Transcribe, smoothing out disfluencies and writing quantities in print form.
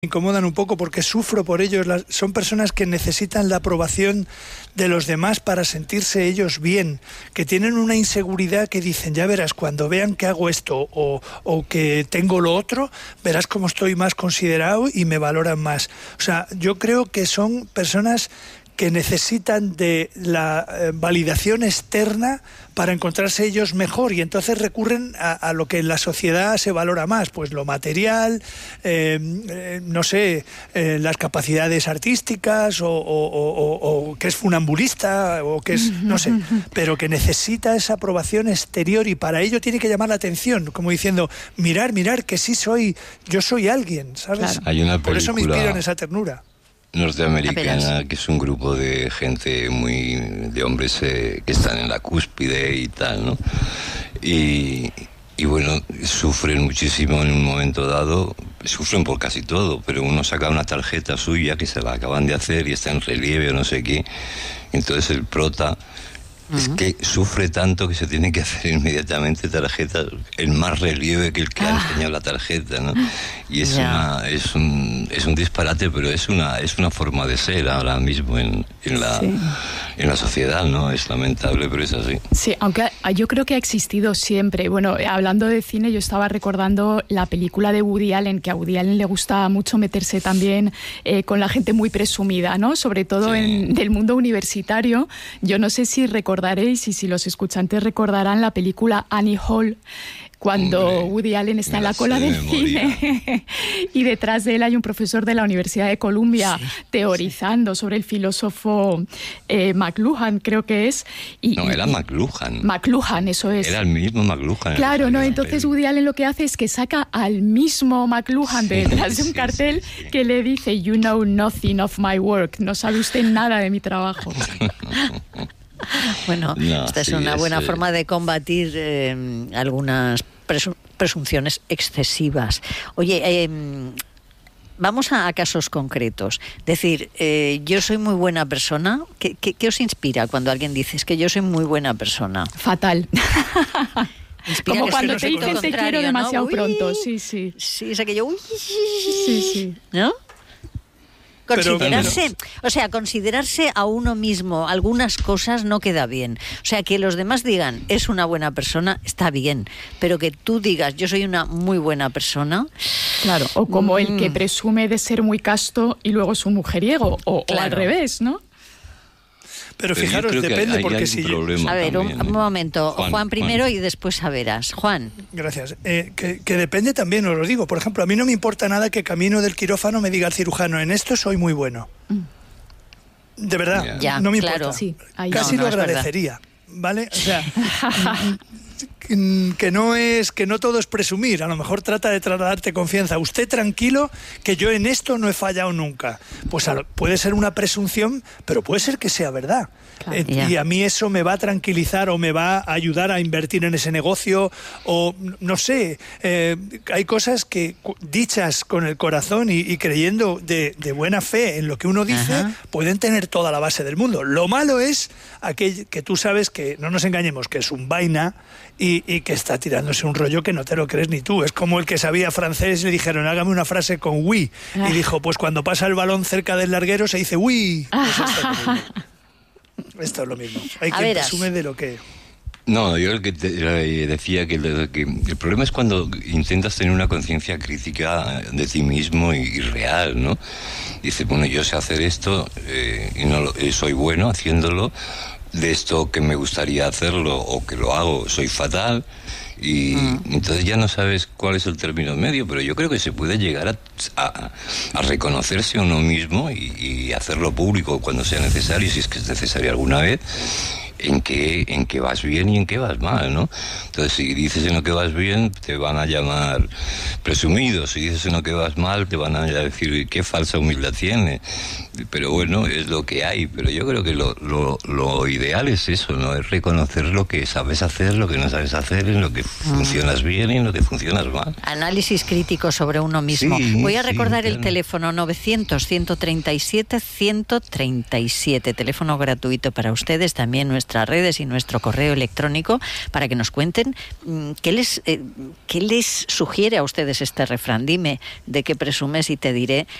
incomodan un poco porque sufro por ellos. Son personas que necesitan la aprobación de los demás para sentirse ellos bien, que tienen una inseguridad que dicen, ya verás, cuando vean que hago esto o que tengo lo otro, verás cómo estoy más considerado y me valoran más. O sea, yo creo que son personas que necesitan de la validación externa para encontrarse ellos mejor, y entonces recurren a lo que en la sociedad se valora más, pues lo material, no sé, las capacidades artísticas o que es funambulista o que es, no sé, pero que necesita esa aprobación exterior, y para ello tiene que llamar la atención, como diciendo, mirar, que sí yo soy alguien, ¿sabes? Claro. Hay una película, por eso me inspiro en esa ternura. Norteamericana, que es un grupo de gente de hombres que están en la cúspide y tal, ¿no? Y bueno, sufren muchísimo en un momento dado, sufren por casi todo, pero uno saca una tarjeta suya que se la acaban de hacer y está en relieve o no sé qué, entonces el prota es que sufre tanto que se tiene que hacer inmediatamente tarjeta, el más relieve que el que ha enseñado la tarjeta, ¿no? Y es un disparate, pero es una forma de ser ahora mismo en la sociedad, ¿no? Es lamentable, pero es así. Sí, aunque yo creo que ha existido siempre. Bueno, hablando de cine, yo estaba recordando la película de Woody Allen, que a Woody Allen le gusta mucho meterse también con la gente muy presumida, ¿no? Sobre todo del mundo universitario. Yo no sé si recordaréis, y si los escuchantes recordarán la película Annie Hall, cuando Woody Allen está en la cola del cine y detrás de él hay un profesor de la Universidad de Columbia teorizando sobre el filósofo McLuhan, creo que es. Era McLuhan. McLuhan, eso es. Era el mismo McLuhan. Claro, ¿no? Entonces Woody Allen lo que hace es que saca al mismo McLuhan detrás de un cartel que le dice, "You know nothing of my work", no sabe usted nada de mi trabajo. Bueno, esta es una buena forma de combatir algunas presunciones excesivas. Oye, vamos a casos concretos. Decir, yo soy muy buena persona. ¿Qué os inspira cuando alguien dice es que yo soy muy buena persona? Fatal. Como cuando te dicen te quiero demasiado pronto. Sí. Sí, es aquello. Sí. ¿No? Considerarse a uno mismo algunas cosas no queda bien. O sea, que los demás digan es una buena persona, está bien, pero que tú digas yo soy una muy buena persona. Claro, o como el que presume de ser muy casto y luego es un mujeriego, o al revés, ¿no? Pero fijaros, depende, porque si yo... A ver, un momento, Juan primero y después a veras. Juan. Gracias. Que depende también, os lo digo. Por ejemplo, a mí no me importa nada que camino del quirófano me diga el cirujano, en esto soy muy bueno. De verdad, no me importa. Sí, casi lo agradecería, ¿vale? O sea... que no todo es presumir, a lo mejor trata de trasladarte confianza. Usted tranquilo, que yo en esto no he fallado nunca. Pues puede ser una presunción, pero puede ser que sea verdad. Claro, y a mí eso me va a tranquilizar o me va a ayudar a invertir en ese negocio, o no sé, hay cosas que dichas con el corazón y creyendo de buena fe en lo que uno dice, pueden tener toda la base del mundo. Lo malo es aquel que tú sabes que, no nos engañemos, que es un vaina y que está tirándose un rollo que no te lo crees ni tú. Es como el que sabía francés y le dijeron, hágame una frase con oui. Y dijo, pues cuando pasa el balón cerca del larguero se dice oui. Pues esto es lo mismo. Hay quien presume de lo que... No, yo el que decía que el problema es cuando intentas tener una conciencia crítica de ti mismo y real, ¿no? Dice, bueno, yo sé hacer esto y soy bueno haciéndolo, de esto que me gustaría hacerlo o que lo hago soy fatal, y entonces ya no sabes cuál es el término medio, pero yo creo que se puede llegar a reconocerse a uno mismo y hacerlo público cuando sea necesario, si es que es necesario alguna vez, en qué vas bien y en qué vas mal, ¿no? Entonces, si dices en lo que vas bien, te van a llamar presumido. Si dices en lo que vas mal, te van a decir qué falsa humildad tiene. Pero bueno, es lo que hay. Pero yo creo que lo ideal es eso, ¿no? Es reconocer lo que sabes hacer, lo que no sabes hacer, en lo que funcionas bien y en lo que funcionas mal. Análisis crítico sobre uno mismo. Voy a recordar el teléfono 900-137-137, teléfono gratuito para ustedes, también nuestra nuestras redes y nuestro correo electrónico para que nos cuenten qué les sugiere a ustedes este refrán. Dime de qué presumes y te diré